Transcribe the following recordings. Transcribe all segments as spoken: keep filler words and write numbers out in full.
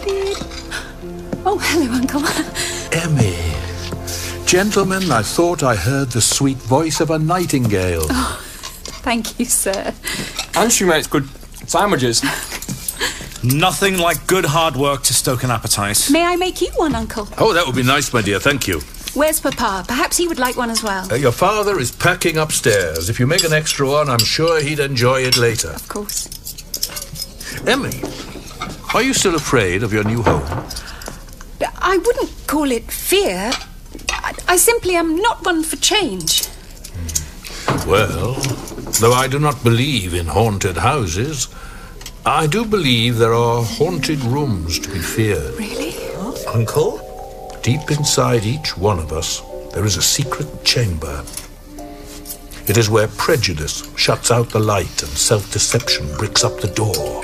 Oh, hello, Uncle. Emmy. Gentlemen, I thought I heard the sweet voice of a nightingale. Oh, thank you, sir. And she makes good sandwiches. Nothing like good hard work to stoke an appetite. May I make you one, Uncle? Oh, that would be nice, my dear, thank you. Where's Papa? Perhaps he would like one as well. Uh, your father is packing upstairs. If you make an extra one, I'm sure he'd enjoy it later. Of course. Emmy, are you still afraid of your new home? I wouldn't call it fear. I, I simply am not one for change. Well, though I do not believe in haunted houses, I do believe there are haunted rooms to be feared. Really? Uncle? Deep inside each one of us, there is a secret chamber. It is where prejudice shuts out the light and self-deception bricks up the door.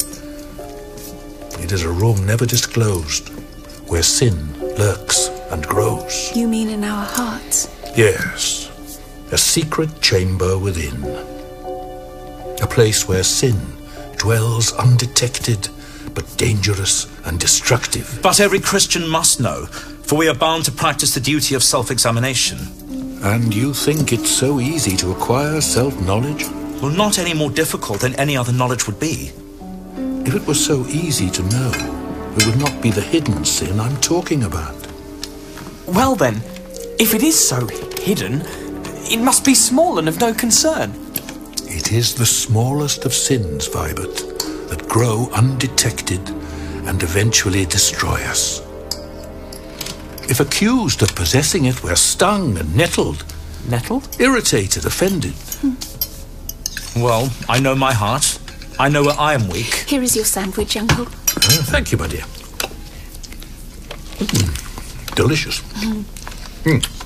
It is a room never disclosed, where sin lurks and grows. You mean in our hearts? Yes, a secret chamber within. A place where sin dwells undetected, but dangerous and destructive. But every Christian must know, for we are bound to practice the duty of self-examination. And you think it's so easy to acquire self-knowledge? Well, not any more difficult than any other knowledge would be. If it was so easy to know, it would not be the hidden sin I'm talking about. Well then, if it is so hidden, it must be small and of no concern. It is the smallest of sins, Vibert, that grow undetected and eventually destroy us. If accused of possessing it, we're stung and nettled. Nettled? Irritated, offended. Well, I know my heart. I know where I am weak. Here is your sandwich, Uncle. Oh, thank you, my dear. Mm, delicious. Mm. Mm.